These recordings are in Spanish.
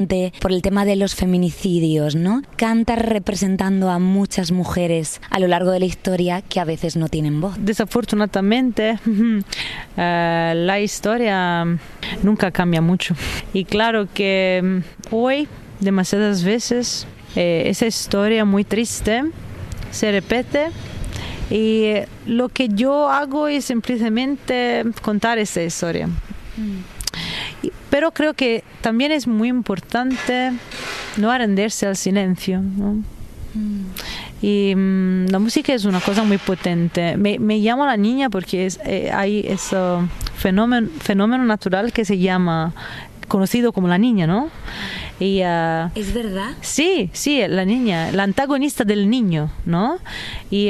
por el tema de los feminicidios, ¿no? Canta representando a muchas mujeres a lo largo de la historia que a veces no tienen voz. Desafortunadamente, la historia nunca cambia mucho. Y claro que hoy, demasiadas veces, esa historia muy triste se repite. Y lo que yo hago es simplemente contar esa historia. Pero creo que también es muy importante no rendirse al silencio, ¿no? Y la música es una cosa muy potente. Me llamo la niña porque hay ese fenómeno natural que se llama, conocido como la niña, ¿no? Y, ¿es verdad? Sí, la niña, la antagonista del niño, ¿no? Y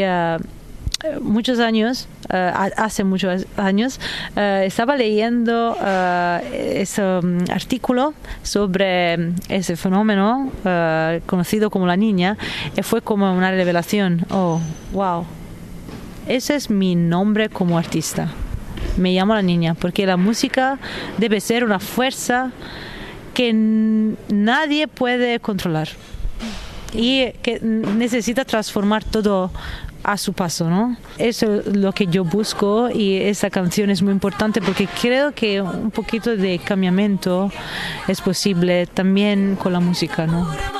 hace muchos años, estaba leyendo ese artículo sobre ese fenómeno conocido como la niña, y fue como una revelación. Oh, wow, ese es mi nombre como artista. Me llamo la niña porque la música debe ser una fuerza que nadie puede controlar y que necesita transformar todo a su paso, ¿no? Eso es lo que yo busco, y esa canción es muy importante porque creo que un poquito de cambiamiento es posible también con la música, ¿no?